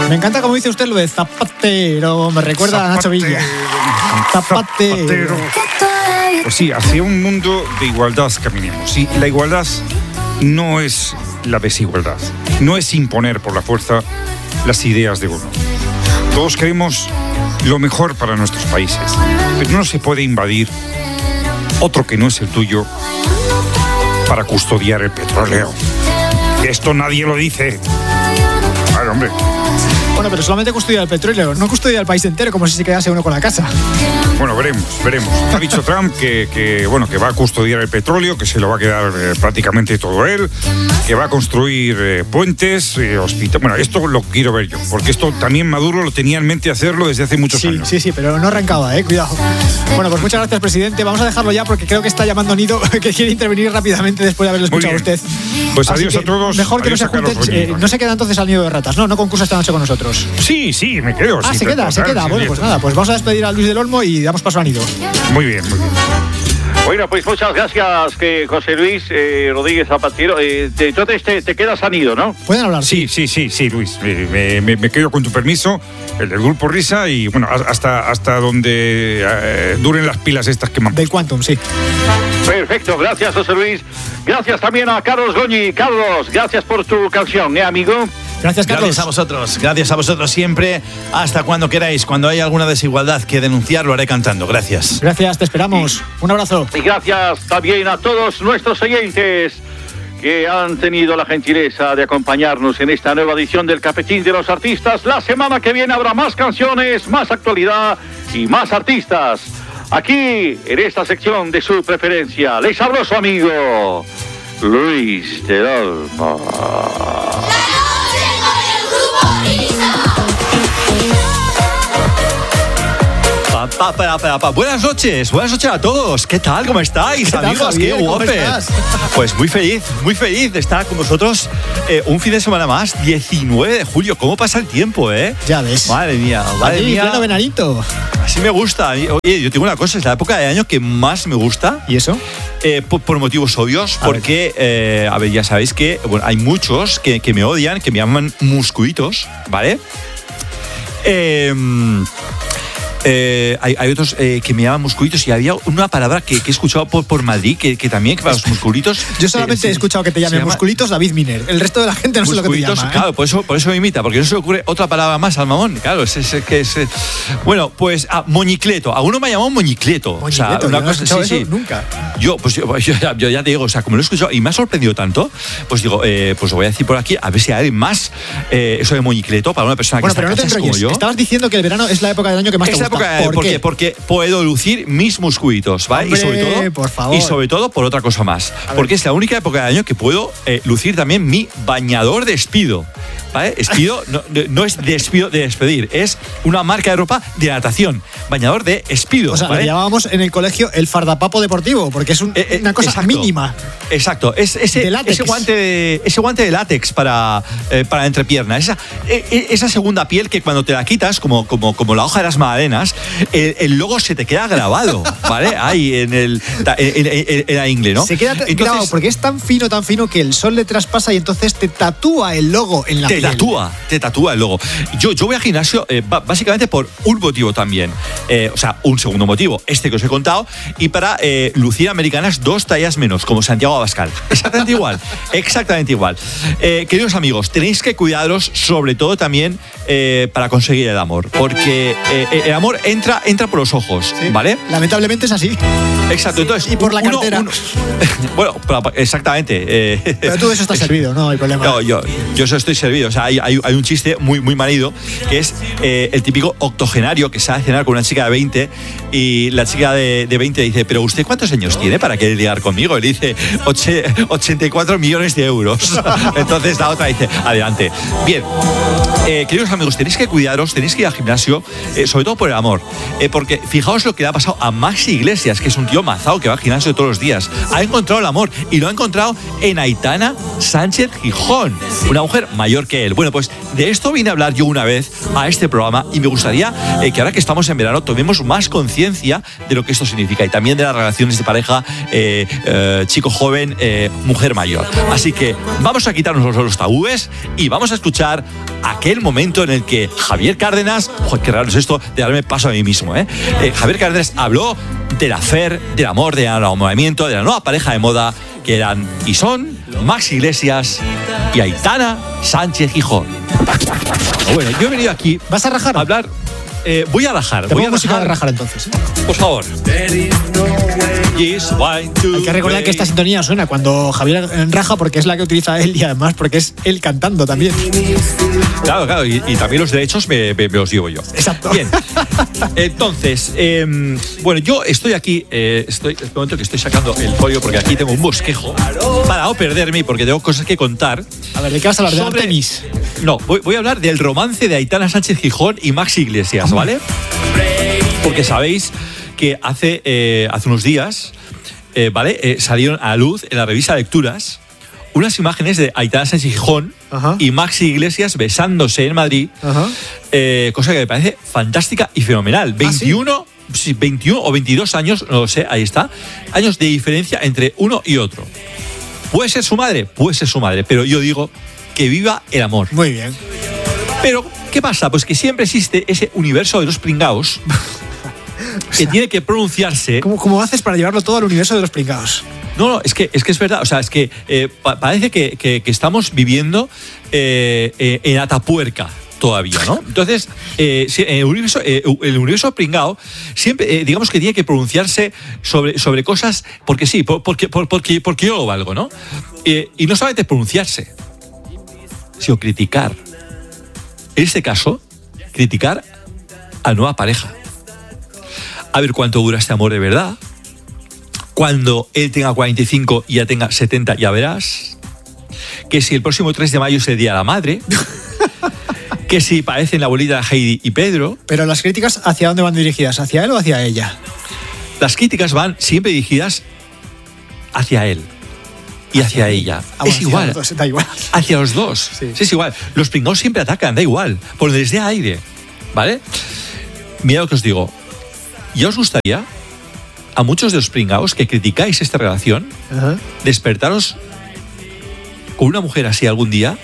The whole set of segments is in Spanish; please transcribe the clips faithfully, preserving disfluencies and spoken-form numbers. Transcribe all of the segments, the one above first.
Me encanta como dice usted lo de zapatero. Me recuerda zapatero, a Nacho Villa. Zapatero. zapatero. Pues sí, hacia un mundo de igualdad caminemos. Y la igualdad no es la desigualdad. No es imponer por la fuerza las ideas de uno. Todos queremos lo mejor para nuestros países, pero no se puede invadir otro que no es el tuyo para custodiar el petróleo. Esto nadie lo dice. Claro, hombre. Bueno, pero solamente custodia el petróleo, no custodia el país entero, como si se quedase uno con la casa. Bueno, veremos, veremos. Ha dicho Trump que, que, bueno, que va a custodiar el petróleo, que se lo va a quedar eh, prácticamente todo él, que va a construir eh, puentes, eh, hospitales. Bueno, esto lo quiero ver yo, porque esto también Maduro lo tenía en mente hacerlo desde hace muchos sí, años. Sí, sí, pero no arrancaba, eh, cuidado. Bueno, pues muchas gracias, presidente. Vamos a dejarlo ya porque creo que está llamando Nido, que quiere intervenir rápidamente después de haberlo escuchado a usted. Pues Así adiós a todos. Mejor que adiós no se junten, eh, no se queda entonces al nido de ratas, no, no concursa esta noche con nosotros. Sí, sí, me quedo. Ah, sí, se queda, se queda. Sí, bueno, sí, pues sí. nada, pues vamos a despedir a Luis del Olmo y damos paso a Nido. Muy bien, muy bien. Bueno, pues muchas gracias, que José Luis eh, Rodríguez Zapatero. Eh, te, entonces te, te quedas a Nido, ¿no? Pueden hablar. Sí, sí, sí, sí, Luis. Me, me, me quedo con tu permiso, el del Grupo Risa y bueno, hasta, hasta donde eh, duren las pilas estas que me han Del Quantum, sí. Perfecto, gracias, José Luis. Gracias también a Carlos Goñi. Carlos, gracias por tu canción, ¿eh, amigo? Gracias, Carlos. Gracias a vosotros, gracias a vosotros siempre, hasta cuando queráis. Cuando haya alguna desigualdad que denunciar, lo haré cantando. Gracias. Gracias, te esperamos. Un abrazo. Y gracias también a todos nuestros oyentes que han tenido la gentileza de acompañarnos en esta nueva edición del Cafetín de los Artistas. La semana que viene habrá más canciones, más actualidad y más artistas. Aquí, en esta sección de su preferencia, les habló su amigo Luis del Olmo. Pa, pa, pa, pa, pa. Buenas noches, buenas noches a todos. ¿Qué tal? ¿Cómo estáis, ¿Qué tal, amigos? Javier? Qué ¿Cómo guapes. estás? Pues muy feliz, muy feliz de estar con vosotros eh, un fin de semana más, diecinueve de julio. ¿Cómo pasa el tiempo, eh? Ya ves. Madre mía, madre Allí, mía. pleno veranito. Así me gusta. Oye, yo tengo una cosa, es la época de año que más me gusta. ¿Y eso? Eh, por, por motivos obvios, A porque, ver. Eh, a ver, ya sabéis que bueno, hay muchos que, que me odian, que me llaman musculitos, ¿vale? Eh... Eh, hay, hay otros eh, que me llaman musculitos y había una palabra que, que he escuchado por, por Madrid que, que también que para los musculitos. Yo solamente eh, he escuchado que te llamen musculitos David Miner. El resto de la gente no sé lo que te llama. ¿eh? Claro, por eso, por eso me imita, porque no se le ocurre otra palabra más al mamón. Claro, es, es, es que es. Bueno, pues ah, moñicleto. Alguno me ha llamado moñicleto. Moñicleto, o sea, una yo no cosa, he escuchado sí, eso sí. nunca. Yo, pues yo, yo, ya, yo ya te digo, o sea, como lo he escuchado y me ha sorprendido tanto, pues digo, eh, pues lo voy a decir por aquí, a ver si hay alguien más eh, eso de moñicleto para una persona bueno, que pero está no te como enrolles. yo. Estabas diciendo que el verano es la época del año que más Es te la gusta. época, ¿Por, ¿por qué? qué? Porque puedo lucir mis musculitos, ¿vale? Hombre, y sobre todo, por favor. y sobre todo por otra cosa más, porque es la única época del año que puedo eh, lucir también mi bañador de Speedo. ¿Vale? Speedo no, no es despido de despedir, es una marca de ropa de natación. Bañador de Speedo. O sea, ¿vale? lo llamábamos en el colegio el fardapapo deportivo, porque es un, Eh, eh, una cosa exacto, mínima. Exacto, es ese, De látex. ese guante de, ese guante de látex para, eh, para la entrepierna. Esa, eh, esa segunda piel que cuando te la quitas, como, como, como la hoja de las magdalenas, el, el logo se te queda grabado, ¿vale? Ahí en el en, en, en la ingle, ¿no? Se queda Entonces, grabado porque es tan fino, tan fino que el sol le traspasa y entonces te tatúa el logo en la te piel. tatúa, te tatúa el logo. Yo, yo voy al gimnasio eh, básicamente por un motivo también. Eh, o sea, un segundo motivo, este que os he contado, y para eh, lucir americanas dos tallas menos, como Santiago Abascal. Exactamente igual, exactamente igual. Eh, queridos amigos, tenéis que cuidaros, sobre todo también eh, para conseguir el amor, porque eh, el amor entra, entra por los ojos, Sí. ¿vale? Lamentablemente es así. Exacto, entonces. Y por la uno- cartera. uno- bueno, exactamente. eh, Pero tú de eso estás servido, no hay problema. no, yo, yo eso estoy servido. O sea, hay, hay, hay un chiste muy, muy manido que es eh, el típico octogenario que sale a cenar con una chica de veinte y la chica de, de veinte dice, ¿pero usted cuántos años tiene para querer ligar conmigo? Y le dice, "Oche- ochenta y cuatro millones de euros. Entonces la otra dice, adelante. Bien, eh, queridos amigos, tenéis que cuidaros, tenéis que ir al gimnasio, eh, sobre todo por el amor. Eh, porque fijaos lo que le ha pasado a Maxi Iglesias, que es un tío mazao que va al gimnasio todos los días. Ha encontrado el amor y lo ha encontrado en Aitana Sánchez Gijón, una mujer mayor que él. Bueno, pues de esto vine a hablar yo una vez a este programa y me gustaría eh, que ahora que estamos en verano tomemos más conciencia de lo que esto significa y también de las relaciones de pareja eh, eh, chico joven, eh, mujer mayor. Así que vamos a quitarnos los, los tabúes y vamos a escuchar aquel momento en el que Javier Cárdenas, joder, qué raro es esto de darme paso a mí mismo, ¿eh? Eh, Javier Cárdenas habló del afer, del amor, del enamoramiento, de la nueva pareja de moda que eran y son Max Iglesias y Aitana Sánchez Gijón. Bueno, yo he venido aquí. ¿Vas a rajar? A hablar. Eh, voy a rajar. Te voy pongo a música rajar. de rajar entonces, ¿eh? Por favor. Yes, one, two, Hay que recordar que esta sintonía suena cuando Javier raja porque es la que utiliza él y además porque es él cantando también. Claro, claro, y, y también los derechos me, me- me los llevo yo. Exacto. Bien, entonces, eh, bueno, yo estoy aquí, eh, estoy, es el momento que estoy sacando el folio porque aquí tengo un bosquejo para no perderme porque tengo cosas que contar. A ver, ¿de qué vas a hablar? ¿De Sobre- Artemis? No, voy, voy a hablar del romance de Aitana Sánchez Gijón y Max Iglesias, ¿vale? Porque sabéis que hace, eh, hace unos días, eh, ¿vale? Eh, salieron a la luz en la revista Lecturas unas imágenes de Aitana Sánchez Gijón Ajá. y Max Iglesias besándose en Madrid, Ajá. eh, cosa que me parece fantástica y fenomenal. veintiuno, sí, veintiuno o veintidós años, no lo sé, ahí está, años de diferencia entre uno y otro. ¿Puede ser su madre? Puede ser su madre, pero yo digo que viva el amor. Muy bien. Pero, ¿qué pasa? Pues que siempre existe ese universo de los pringaos que tiene que pronunciarse. ¿Cómo, ¿Cómo haces para llevarlo todo al universo de los pringados? No, no, es que es, que es verdad. O sea, es que eh, pa- parece que, que- que estamos viviendo eh, eh, en Atapuerca todavía, ¿no? Entonces, eh, si- en el universo, eh, el universo pringao siempre, eh, digamos que tiene que pronunciarse sobre, sobre cosas porque sí, por- porque, por- porque, porque yo lo valgo, ¿no? Eh, y no solamente pronunciarse, sino criticar. En este caso, criticar a la nueva pareja. A ver cuánto dura este amor de verdad. Cuando él tenga cuarenta y cinco y ella tenga setenta, ya verás. Que si el próximo tres de mayo es el Día de la Madre. Que si parecen la abuelita de Heidi y Pedro. Pero las críticas, ¿hacia dónde van dirigidas? ¿Hacia él o hacia ella? Las críticas van siempre dirigidas hacia él y hacia ella. Ah, bueno, Es hacia igual. los dos, da igual. Hacia los dos. Sí. Sí, es igual. Los pringados siempre atacan, da igual. Por donde les dé aire. ¿Vale? Mira lo que os digo. ¿Ya os gustaría, a muchos de los pringados que criticáis esta relación, Ajá. despertaros con una mujer así algún día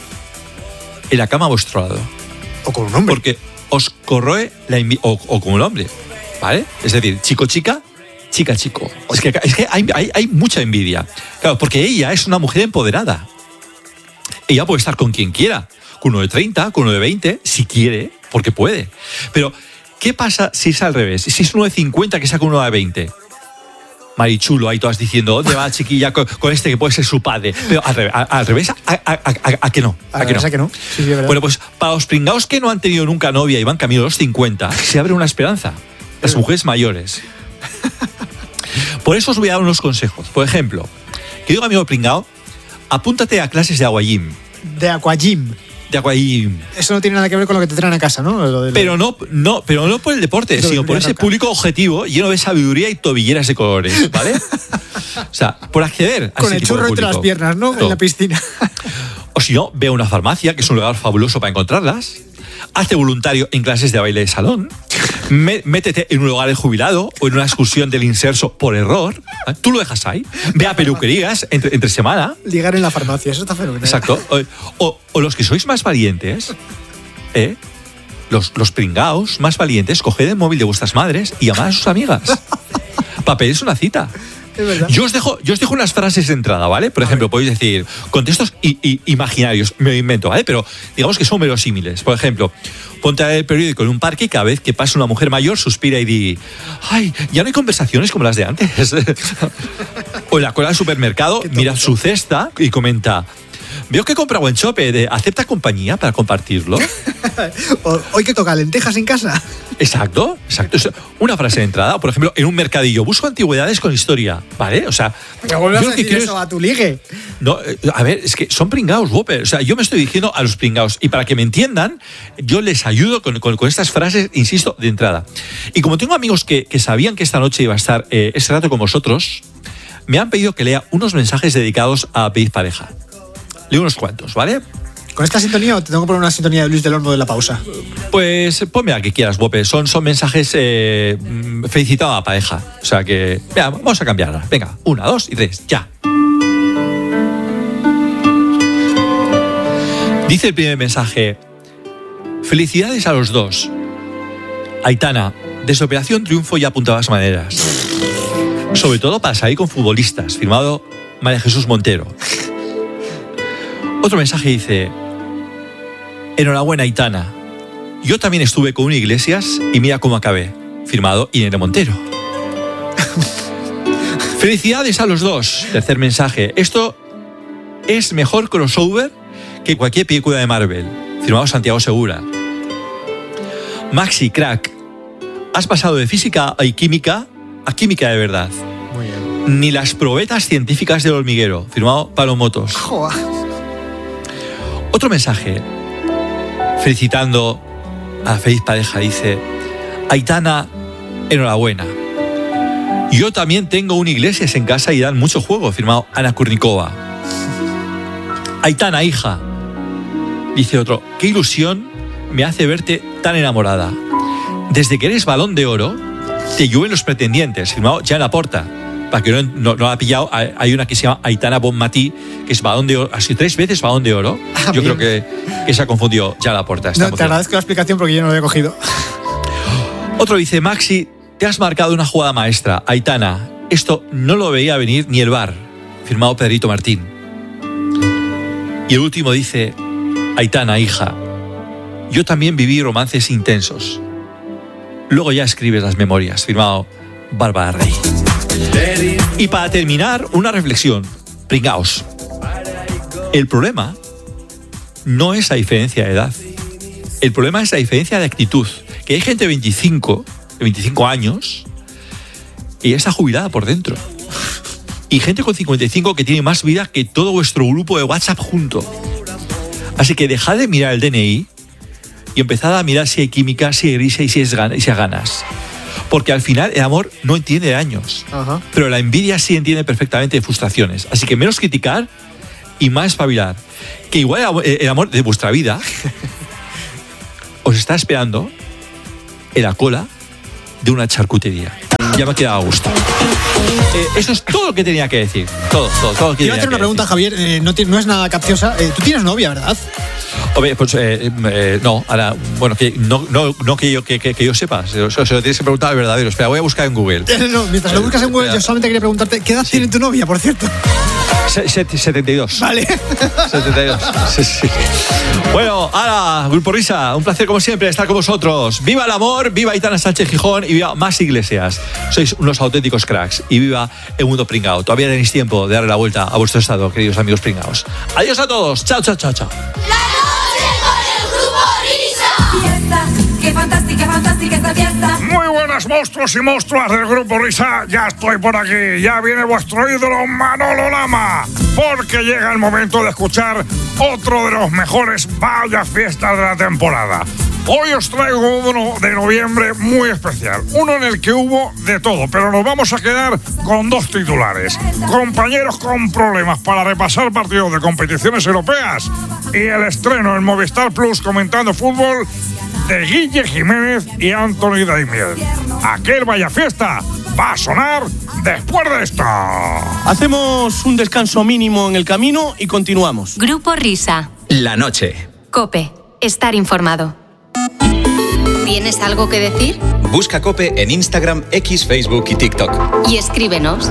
en la cama a vuestro lado? O con un hombre. Porque os corroe la envidia, o, o como el hombre, ¿vale? Es decir, chico-chica, chica-chico. Es que, es que hay, hay, hay mucha envidia. Claro, porque ella es una mujer empoderada. Ella puede estar con quien quiera, con uno de treinta, con uno de veinte, si quiere, porque puede. Pero, ¿qué pasa si es al revés? Si es uno de cincuenta que saca uno de veinte. Marichulo, ahí todas diciendo, ¿dónde va chiquilla con, con este que puede ser su padre? Pero al revés, a, al revés, a, a, a, a, a que no. A, A que no. que no. Sí, sí, es verdad. Bueno, pues para los pringaos que no han tenido nunca novia y van camino a los cincuenta, se abre una esperanza. Las mujeres mayores. Por eso os voy a dar unos consejos. Por ejemplo, que digo amigo pringao, apúntate a clases de aquagym. De aquagym. De aquagym. Eso no tiene nada que ver con lo que te traen a casa, ¿no? Lo de lo- Pero no, no, pero no por el deporte, Eso sino por vendría ese loca. público objetivo lleno de sabiduría y tobilleras de colores, ¿vale? O sea, por acceder a Con ese el tipo de churro entre las público. piernas, ¿no? En Todo. la piscina. O si no, ve a una farmacia, que es un lugar fabuloso para encontrarlas. Hazte voluntario en clases de baile de salón. Me- métete en un hogar de jubilado o en una excursión del inserso por error. ¿eh? Tú lo dejas ahí. Ve a peluquerías entre, entre semana. Ligar en la farmacia, eso está fenomenal. Exacto. O, o- o los que sois más valientes, ¿eh? los, los pringaos más valientes, coged el móvil de vuestras madres y llamad a sus amigas. Para pedirse una cita. Es verdad. Yo os dejo, yo os dejo unas frases de entrada, ¿vale? Por ejemplo, podéis decir contextos i- i- imaginarios, me lo invento, ¿vale? Pero digamos que son verosímiles. Por ejemplo, ponte a leer el periódico en un parque y cada vez que pasa una mujer mayor suspira y di, ay, ya no hay conversaciones como las de antes. O en la cola del supermercado, mira su cesta y comenta, veo que compra buen chope, de, ¿acepta compañía para compartirlo? O- Hoy que toca lentejas en casa. Exacto, exacto. Es una frase de entrada. Por ejemplo, en un mercadillo, busco antigüedades con historia, ¿vale? O sea, No vuelvas yo a lo que decir quiero eso es- a tu ligue. No, eh, a ver, es que son pringaos, Whopper. O sea, yo me estoy diciendo a los pringaos. Y para que me entiendan, yo les ayudo con, con- con estas frases, insisto, de entrada. Y como tengo amigos que, que sabían que esta noche iba a estar eh, este rato con vosotros, me han pedido que lea unos mensajes dedicados a pedir pareja. Leo unos cuantos, ¿vale? ¿Con esta sintonía o te tengo que poner una sintonía de Luis del Olmo de la pausa? Pues ponme la que quieras, Whopper. Son, son mensajes eh, mm, felicitando a la pareja. O sea que, vea, vamos a cambiarla. Venga, una, dos y tres, ya. Dice el primer mensaje: felicidades a los dos. Aitana, desde Operación Triunfo ya apuntabas maneras. Sobre todo para salir con futbolistas. Firmado María Jesús Montero. Otro mensaje dice: enhorabuena, Aitana. Yo también estuve con una Iglesias y mira cómo acabé. Firmado Irene Montero. Felicidades a los dos. Tercer mensaje: esto es mejor crossover que cualquier película de Marvel. Firmado Santiago Segura. Maxi, crack. Has pasado de física y química a química de verdad. Muy bien. Ni las probetas científicas del hormiguero. Firmado Pablo Motos. Joder. Otro mensaje, felicitando a la feliz pareja, dice: Aitana, enhorabuena. Yo también tengo un Iglesias en casa y dan mucho juego. Firmado Ana Kurnikova. Aitana, hija. Dice otro: qué ilusión me hace verte tan enamorada. Desde que eres Balón de Oro, te llueven los pretendientes. Firmado Jan Laporta. Para que no, no, no la ha pillado, hay una que se llama Aitana Bonmatí, que es Balón de Oro, así tres veces Balón de Oro. Ah, yo bien. creo que, que se ha confundido Jan Laporta. No, te agradezco la explicación porque yo no lo había cogido. Otro dice: Maxi, te has marcado una jugada maestra. Aitana, esto no lo veía venir ni el V A R. Firmado Pedrito Martín. Y el último dice: Aitana, hija, yo también viví romances intensos. Luego ya escribes las memorias. Firmado Bárbara Rey. Y para terminar, una reflexión. Pringaos. El problema no es la diferencia de edad. El problema es la diferencia de actitud. Que hay gente de veinticinco, de veinticinco años y ya está jubilada por dentro. Y gente con cincuenta y cinco que tiene más vida que todo vuestro grupo de WhatsApp junto. Así que dejad de mirar el D N I y empezad a mirar si hay química, si hay risa y si, es ganas, y si hay ganas. Porque al final el amor no entiende de años. Ajá. Pero la envidia sí entiende perfectamente de frustraciones. Así que menos criticar y más espabilar. Que igual el amor de vuestra vida os está esperando en la cola de una charcutería. Ya me ha quedado a gusto. Eh, eso es todo lo que tenía que decir. Todo, todo, todo lo que Quiero tenía hacer una que pregunta, decir. Javier. Eh, no, ti- no es nada capciosa. Eh, Tú tienes novia, ¿verdad? Hombre, pues eh, eh, no, ahora, bueno, que no, no, no que yo que, que, que yo sepa, se, se lo tienes que preguntar al verdadero. Espera, voy a buscar en Google. No, mientras lo buscas en Google, yo solamente quería preguntarte, ¿qué edad Sí. tiene tu novia, por cierto? Se- se- setenta y dos. Vale. setenta y dos. Sí, sí. Bueno, ahora, Grupo Risa, un placer como siempre estar con vosotros. Viva el amor, viva Aitana Sánchez Gijón y viva Más Iglesias. Sois unos auténticos cracks y viva el mundo pringao. Todavía tenéis tiempo de darle la vuelta a vuestro estado, queridos amigos pringaos. Adiós a todos. Chao, chao, chao, chao. Fiesta, qué fantástica, fantástica esta fiesta. Muy buenas monstruos y monstruas del Grupo Risa, ya estoy por aquí, ya viene vuestro ídolo Manolo Lama, porque llega el momento de escuchar otro de los mejores vaya fiestas de la temporada. Hoy os traigo uno de noviembre muy especial, uno en el que hubo de todo, pero nos vamos a quedar con dos titulares. Compañeros con problemas para repasar partidos de competiciones europeas y el estreno en Movistar Plus comentando fútbol de Guille Jiménez y Anthony Daimiel. Aquel vaya fiesta va a sonar después de esto. Hacemos un descanso mínimo en el camino y continuamos. Grupo Risa. La noche. COPE. Estar informado. ¿Tienes algo que decir? Busca COPE en Instagram, X, Facebook y TikTok. Y escríbenos.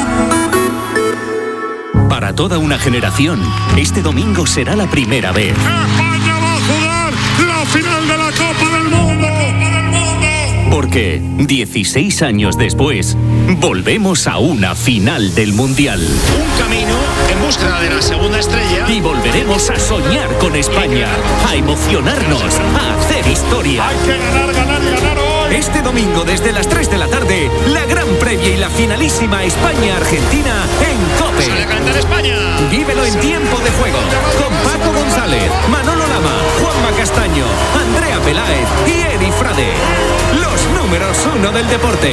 Para toda una generación, este domingo será la primera vez. España va a jugar la final de la Copa del Mundo. Porque dieciséis años después, volvemos a una final del Mundial. Un camino en búsqueda de la segunda estrella. Y volveremos a soñar con España, a emocionarnos, a hacer historia. Hay que ganar, ganar y ganar hoy. Este domingo desde las tres de la tarde, la gran previa y la finalísima España-Argentina en COPE. Sale a cantar España. Vívelo en tiempo de juego con Paco González, Manolo Lama, Juanma Castaño, Andrea Peláez y Eri Frade. Los números uno del deporte.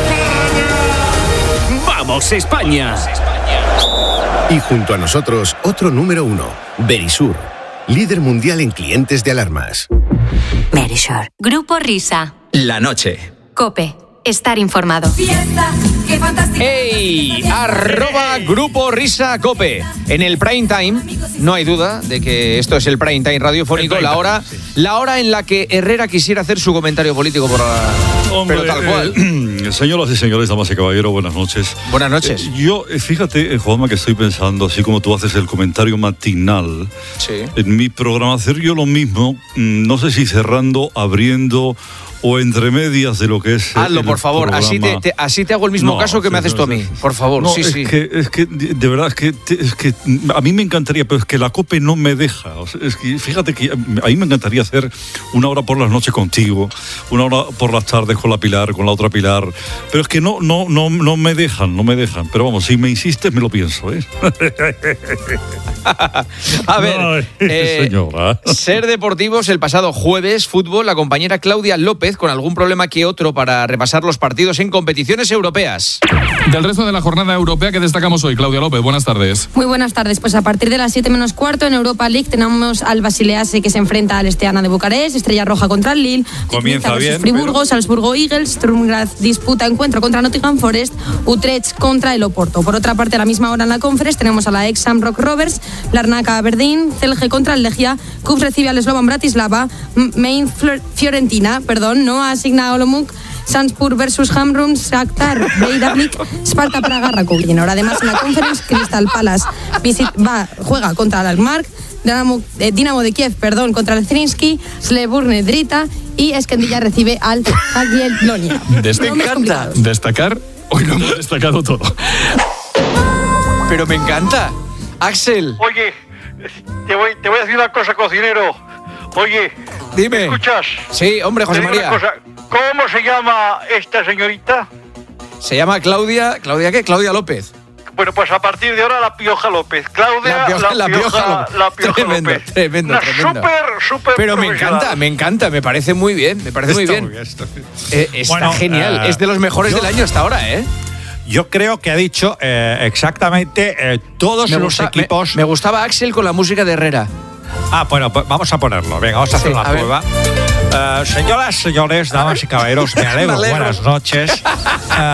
¡Vamos, España! Y junto a nosotros, otro número uno, Verisur, líder mundial en clientes de alarmas. Verisur. Grupo Risa. La noche. COPE. Estar informado. Fiesta, qué fantástica. ¡Ey! Arroba Grupo Risa Cope. En el prime time, no hay duda de que esto es el prime time radiofónico, la hora, sí. la hora en la que Herrera quisiera hacer su comentario político por la... Hombre, pero tal cual. Eh, señoras y señores, damas y caballeros, buenas noches. Buenas noches. Eh, yo, eh, fíjate, eh, Juanma, que estoy pensando, así como tú haces el comentario matinal, sí. en mi programa hacer yo lo mismo, mmm, no sé si cerrando, abriendo o entre medias de lo que es. Hazlo, por favor, así te, te, así te hago el mismo no, caso que sí, me haces no, tú a mí, por favor. No, sí, es sí. Que, es que, de verdad, es que, es que a mí me encantaría, pero es que la COPE no me deja. O sea, es que, fíjate que a mí me encantaría hacer una hora por las noches contigo, una hora por las tardes con la Pilar, con la otra Pilar, pero es que no, no, no, no me dejan, no me dejan. Pero vamos, si me insistes, me lo pienso, ¿eh? A ver, no, eh, señora. Ser Deportivos el pasado jueves, fútbol, la compañera Claudia López con algún problema que otro para repasar los partidos en competiciones europeas. Del resto de la jornada europea que destacamos hoy, Claudia López, buenas tardes. Muy buenas tardes, pues a partir de las siete menos cuarto en Europa League tenemos al Basilease que se enfrenta al Steaua de Bucarest, Estrella Roja contra el Lille, comienza bien, Friburgo, pero... Salzburgo Eagles, Sturm Graz disputa encuentro contra Nottingham Forest, Utrecht contra el Oporto. Por otra parte, a la misma hora en la Conference tenemos a la ex Shamrock Rovers, Larnaca Aberdeen, Celje contra el Legia, Kups recibe al Slovan Bratislava, Main Fiorentina, perdón, no asigna a Olomouc, Salzburg versus Hamrun, Shakhtar, Breidablik, Sparta Praga, Rakowin. Ahora además en la Conference, Crystal Palace visit, va, juega contra el Alkmaar, Dinamo, eh, Dinamo de Kiev, perdón, contra el Zrinski, Slevurne Drita y Esquendilla recibe al Jagiellonia. Me encanta destacar, hoy lo hemos destacado todo. Pero me encanta. Axel. Oye, te voy, te voy a decir una cosa, cocinero. Oye, dime. ¿me escuchas? Sí, hombre, José María. ¿Cómo se llama esta señorita? Se llama Claudia, ¿Claudia qué? Claudia López. Bueno, pues a partir de ahora la Pioja López. Claudia, la Pioja, la la Pioja, Pioja, la Pioja tremendo, López. Tremendo, Una tremendo. Súper, súper Pero me encanta, me encanta, me parece muy bien, me parece muy bien. Muy bien está eh, está bueno, genial, uh, es de los mejores yo, del año hasta ahora, ¿eh? Yo creo que ha dicho eh, exactamente eh, todos me los gusta, equipos. Me, me gustaba Axel con la música de Herrera. Ah, bueno, pues vamos a ponerlo. Venga, vamos a hacer sí, una a prueba. Uh, señoras, señores, damas y caballeros, me alegro. Buenas noches. Uh,